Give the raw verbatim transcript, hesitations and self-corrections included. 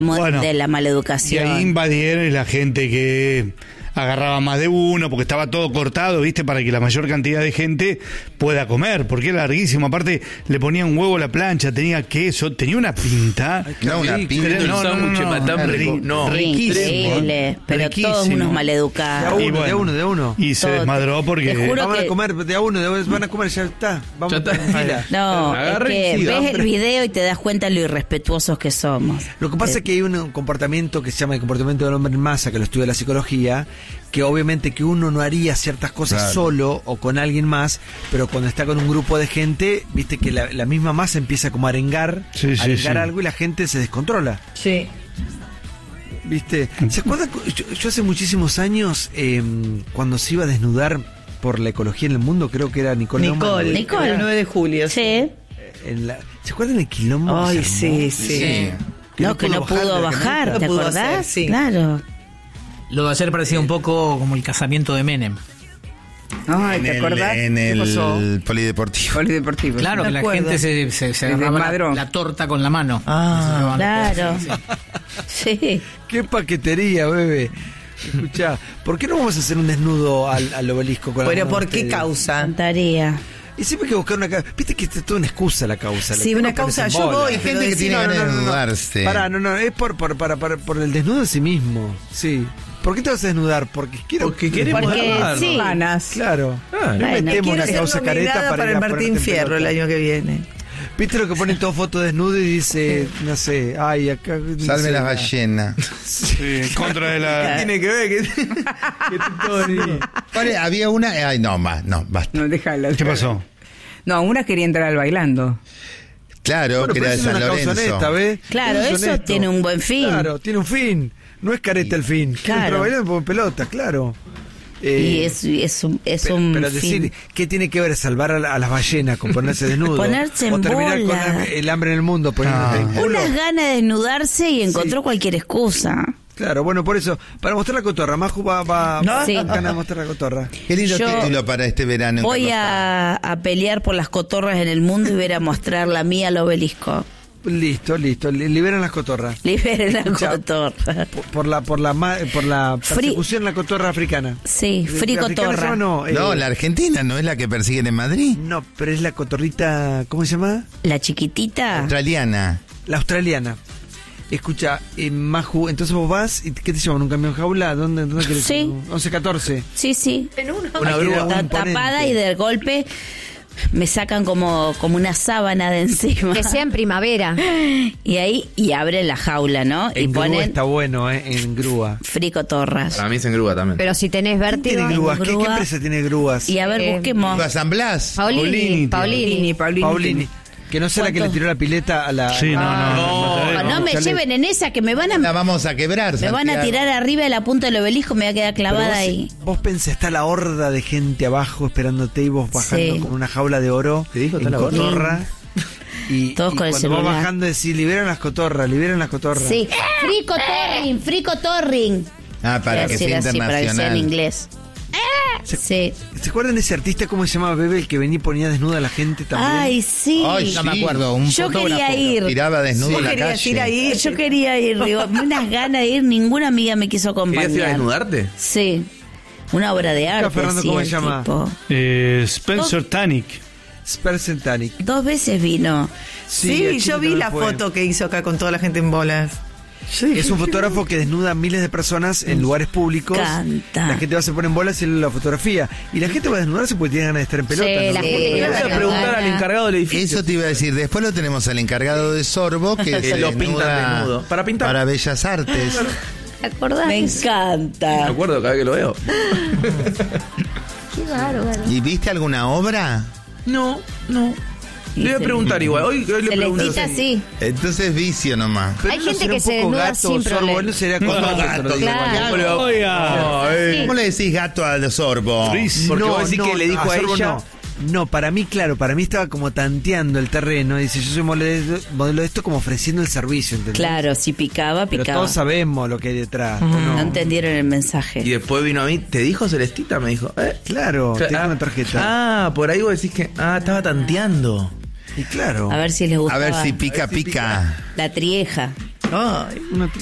Bueno, de la y maleducación. ahí invadieron la gente que agarraba más de uno, porque estaba todo cortado, ¿viste? Para que la mayor cantidad de gente pueda comer, porque era larguísimo. Aparte, le ponían huevo a la plancha, tenía queso, tenía una pinta. Ay, no, una pinta. No, no, no, no, no, rico, no. riquísimo. Increíble, pero riquísimo. todos unos De a maleducados. uno, Y bueno, de a uno, de a uno. Y se Todo. desmadró porque... Te juro Vamos que- a comer de a uno, de a uno, van a comer, ya está. Vamos Ya está. en fila. No, es Agarra y que siga, ves el hombre. video y te das cuenta de lo irrespetuosos que somos. Lo que pasa es que hay un comportamiento que se llama el comportamiento del hombre en masa, que lo estudia la psicología, que obviamente que uno no haría ciertas cosas Claro. solo o con alguien más, pero cuando está con un grupo de gente, viste que la, la misma masa empieza como a arengar, Sí, sí, a arengar sí. algo y la gente se descontrola. Sí. ¿Viste? ¿Se acuerdan? cu- Yo, yo hace muchísimos años, eh, cuando se iba a desnudar por la ecología en el mundo, creo que era Nicole Neumann, Nicole, Nicole. el nueve de julio. Sí. en la- ¿se acuerdan el quilombo? Ay, que se armó? sí, sí. Sí. No, que no pudo de la bajar, camioneta. ¿te No pudo acordás? hacer, sí. Claro. Lo de ayer parecía un poco como el casamiento de Menem. Ay, En ¿te el, acordás? en ¿Qué pasó? el polideportivo. Polideportivo. Claro, Me que la acuerdo. gente se, se, se El agarraba desmadró. la, la torta con la mano. Ah, Claro. Sí. ¡Qué paquetería, bebé! Escuchá, ¿por qué no vamos a hacer un desnudo al, al obelisco con ¿Pero alguno de por qué ustedes? causa? Cantaría. Y siempre hay que buscar una causa. Viste que es toda una excusa la causa. Sí, La- una no pones causa. en Yo bola. voy, Hay pero gente que decir, tiene no, ganas no, de no, no. desnudarse. Pará, no, no, es por, por, para, para- por el desnudo en sí mismo. Sí. ¿Por qué te vas a desnudar? Porque quiero. Porque queremos Porque agarrarlo. sí. Ganas. Claro. Claro. No Bueno, metemos Quiero una ser causa careta nominada para, para ir el a Martín ponerte en Fierro el pelota. año que viene. ¿Viste lo que ponen todas fotos desnudo y dice, no sé, ay, acá. no Salve sé, las nada. ballenas. Sí, en contra de la... Tiene que ver que, que todo desnudo. Vale, había una. Ay, no, más, no, basta. No, déjalo. ¿Qué pasó? No, una quería entrar al bailando. Claro, Bueno, que pero era de eso es San una causa Lorenzo. honesta, ¿ves? Claro, es eso honesto. tiene un buen fin. Claro, tiene un fin. No es careta el fin. Claro. Claro. Bailar por pelota, claro. Y Eh, es, es un, es Pero, un pero fin. decir, ¿qué tiene que ver salvar a, la- a las ballenas con ponerse desnudo? Ponerse en o terminar bola. con la- el hambre en el mundo poniéndote Ah. en culo. Unas ganas de desnudarse y encontró Sí. cualquier excusa. Claro, bueno, por eso, para mostrar la cotorra, Maju va, va, No. va Sí. a ganar de mostrar la cotorra. Qué lindo Yo título para este verano. en Voy Carlos a, a pelear por las cotorras en el mundo y voy a ir a mostrar la mía al obelisco. Listo, listo, li- liberan las cotorras. Liberen la Escucha. cotorra. Por, por la por la ma- por la Free- persecución de la cotorra africana. Sí, ¿La free africana cotorra. se llama o no? Eh, No, la Argentina no es la que persiguen en Madrid. No, pero es la cotorrita, ¿cómo se llama? La chiquitita. Australiana. La australiana. Escucha, eh, Maju, entonces vos vas y ¿qué te llevan? ¿Un camión jaula? ¿Dónde, dónde querés? Sí. once catorce. Sí, sí. Una grúa. Está un tapada imponente. y de golpe me sacan como, como una sábana de encima. Que sea en primavera. Y ahí, y abren la jaula, ¿no? Y En grúa ponen está bueno, ¿eh? En grúa. free cotorras. Para mí se engrúa también. Pero si tenés ¿Quién tiene vértigo. grúas? ¿Qué, qué grúa. empresa tiene grúas? Y a ver, Eh, busquemos. ¿Iba a San Blas? Paulini. Paulini. Paulini. Paulini. Que no sea la que le ¿Cuánto? tiró la pileta a la... Sí, no, no, Ah, no, no, me Chale. lleven en esa que me van a, La vamos a quebrar. me van a Santiago. tirar arriba de la punta del obelisco, me voy a quedar Pero clavada vos, ahí. vos pensás, está la horda de gente abajo esperándote y vos bajando Sí. con una jaula de oro ¿Te dijo, en está la horda? cotorra. Y, Todos y con el cuando vas celular. bajando decís, liberan las cotorras, liberan las cotorras. Sí, free cotorring, free cotorring. Ah, para Voy a que sea decir así, para que sea en internacional. inglés. Sí. ¿Se acuerdan de ese artista, cómo se llamaba, Bebe, el que venía y ponía desnuda a la gente también? Ay, sí. Ay, No me sí. acuerdo, un Yo fotógrafo. quería ir. Tiraba desnudo ¿Vos en la querías calle. ir ahí? Yo quería ir, digo, unas ganas de ir, ninguna amiga me quiso acompañar. ¿Querías ir a desnudarte? Sí. Una obra de arte. Fernando, sí, ¿cómo el se llama? tipo. Eh, Spencer Tunick. Spercentanic. Dos veces vino. Sí, el chico yo vi también la fue. foto que hizo acá con toda la gente en bolas. Es un fotógrafo que desnuda a miles de personas en lugares públicos. Encanta. La gente va, se pone en bolas y él la fotografía. Y la gente va a desnudarse porque tiene ganas de estar en pelota. Sí, ¿no? la gente Sí, que Le voy a va preguntar al encargado del edificio. Eso te iba a decir. Después lo tenemos al encargado de Sorbo que Que se lo pintan desnuda desnudo. Para pintar. Para Bellas Artes. ¿Te acordás? Me Me encanta. Me acuerdo cada vez que lo veo. Qué bárbaro. ¿Y viste alguna obra? No, no. Le voy a preguntar igual. Hoy, hoy le pregunto. Celestita sí. Entonces vicio nomás. Pero Hay no gente será que un se poco desnuda gato, sin sorbo, problema. él no sería con No, gato, gato, te lo digo. Claro. Oiga. ¿Cómo le decís gato al Sorbo? Fris. Porque vos decís que le dijo a Sorbo ella. No. No, para mí, claro, para mí estaba como tanteando el terreno. Y dice, yo soy modelo de, modelo de esto, como ofreciendo el servicio, ¿entendés? Claro, si picaba, Pero picaba. todos sabemos lo que hay detrás. ¿o No no? entendieron el mensaje. Y después vino a mí. ¿Te dijo Celestita? Me dijo. ¿eh? Claro, Cla- tengo ah, una tarjeta. Ah, por ahí vos decís que. Ah, estaba tanteando. Y claro. A ver si les A gustaba. ver si pica, pica. La trieja. Ay. Una